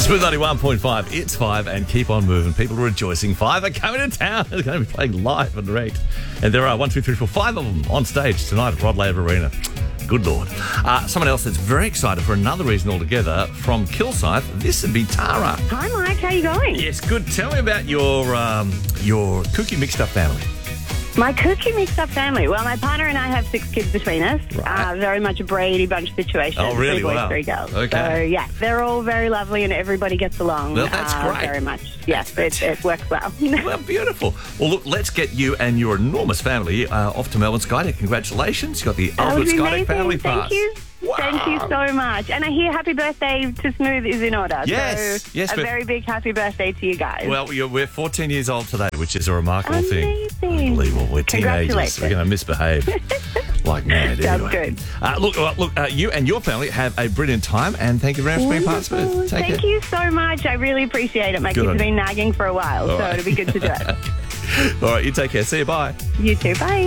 Smooth 91.5, it's 5 and keep on moving. People are rejoicing. 5 are coming to town. They're going to be playing live and direct. And there are 1, 2, 3, 4, 5 of them on stage tonight at Rod Laver Arena. Good Lord. Someone else that's very excited for another reason altogether from Kilsyth, this would be Tara. Hi, Mike. How you going? Yes, good. Tell me about your kooky mixed up family. My kooky mixed-up family. Well, my partner and I have 6 kids between us. Right. Very much a Brady Bunch situation. Oh, really? 3 boys, Wow. 3 girls. Okay. So, yeah, they're all very lovely and everybody gets along. Well, that's great. Very much. Yes, it works well. Well, beautiful. Well, look, let's get you and your enormous family off to Melbourne Skydeck. Congratulations. You got the That would Ultimate be Skydeck amazing. Family Thank Pass. you. Wow. Thank you so much. And I hear happy birthday to Smooth is in order. Yes, So yes, a but- very big happy birthday to you guys. Well, we're 14 years old today, which is a remarkable thing. Amazing. Unbelievable. We're teenagers. Congratulations. We're going to misbehave like mad. Sounds Anyway. good. Look, you and your family have a brilliant time, and thank you very much for being part of Wonderful. Smooth. Take Thank care. you so much. I really appreciate it. My Good kids on have you. been nagging for a while, All so right. it'll be good to do it. All right, you take care. See you. Bye. You too. Bye.